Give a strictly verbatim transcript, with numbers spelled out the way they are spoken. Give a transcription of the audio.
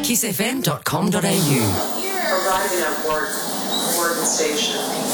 kiss f m dot com dot a u. Arriving at Ward, Ward Station.